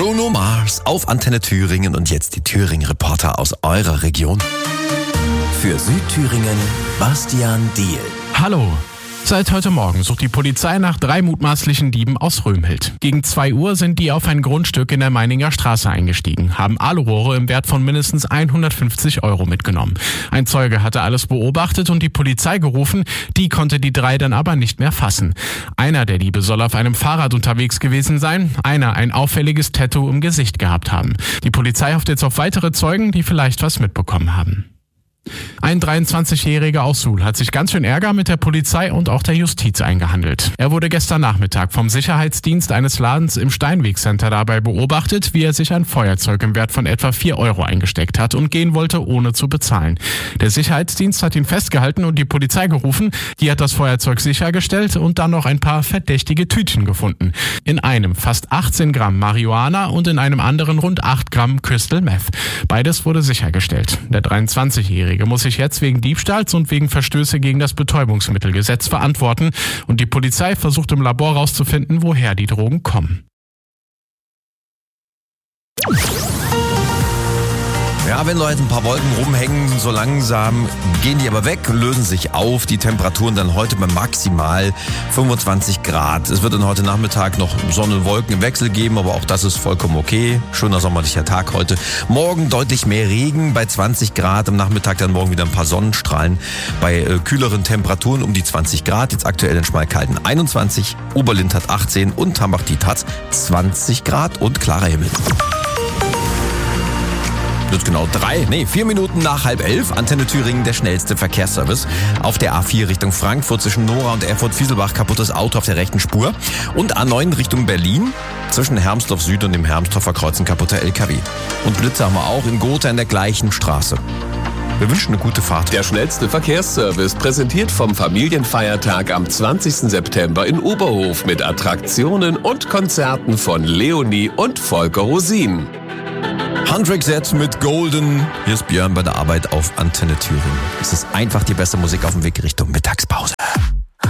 Bruno Mars auf Antenne Thüringen und jetzt die Thüringen-Reporter aus eurer Region. Für Südthüringen, Bastian Diehl. Hallo. Seit heute Morgen sucht die Polizei nach 3 mutmaßlichen Dieben aus Römhild. Gegen 2 Uhr sind die auf ein Grundstück in der Meininger Straße eingestiegen, haben Alurohre im Wert von mindestens 150 € mitgenommen. Ein Zeuge hatte alles beobachtet und die Polizei gerufen, die konnte die 3 dann aber nicht mehr fassen. Einer der Diebe soll auf einem Fahrrad unterwegs gewesen sein, einer ein auffälliges Tattoo im Gesicht gehabt haben. Die Polizei hofft jetzt auf weitere Zeugen, die vielleicht was mitbekommen haben. Ein 23-Jähriger aus Suhl hat sich ganz schön Ärger mit der Polizei und auch der Justiz eingehandelt. Er wurde gestern Nachmittag vom Sicherheitsdienst eines Ladens im Steinweg-Center dabei beobachtet, wie er sich ein Feuerzeug im Wert von etwa 4 € eingesteckt hat und gehen wollte, ohne zu bezahlen. Der Sicherheitsdienst hat ihn festgehalten und die Polizei gerufen. Die hat das Feuerzeug sichergestellt und dann noch ein paar verdächtige Tütchen gefunden. In einem fast 18 Gramm Marihuana und in einem anderen rund 8 Gramm Crystal Meth. Beides wurde sichergestellt. Der 23-Jährige muss sich jetzt wegen Diebstahls und wegen Verstöße gegen das Betäubungsmittelgesetz verantworten und die Polizei versucht im Labor herauszufinden, woher die Drogen kommen. Ja, wenn Leute ein paar Wolken rumhängen, so langsam gehen die aber weg, lösen sich auf. Die Temperaturen dann heute bei maximal 25 Grad. Es wird dann heute Nachmittag noch Sonne und Wolken im Wechsel geben, aber auch das ist vollkommen okay. Schöner sommerlicher Tag heute. Morgen deutlich mehr Regen bei 20 Grad. Am Nachmittag dann morgen wieder ein paar Sonnenstrahlen bei kühleren Temperaturen um die 20 Grad. Jetzt aktuell in Schmalkalden 21, Oberlind hat 18 und Tambach-Dietz hat 20 Grad und klarer Himmel. Jetzt genau 4 Minuten nach 10:30. Antenne Thüringen, der schnellste Verkehrsservice. Auf der A4 Richtung Frankfurt zwischen Nora und Erfurt-Fieselbach kaputtes Auto auf der rechten Spur. Und A9 Richtung Berlin zwischen Hermsdorf Süd und dem Hermsdorfer Kreuz ein kaputter LKW. Und Blitze haben wir auch in Gotha in der gleichen Straße. Wir wünschen eine gute Fahrt. Der schnellste Verkehrsservice präsentiert vom Familienfeiertag am 20. September in Oberhof mit Attraktionen und Konzerten von Leonie und Volker Rosin. Handrick Set mit Golden. Hier ist Björn bei der Arbeit auf Antenne Thüringen. Es ist einfach die beste Musik auf dem Weg Richtung Mittagspause.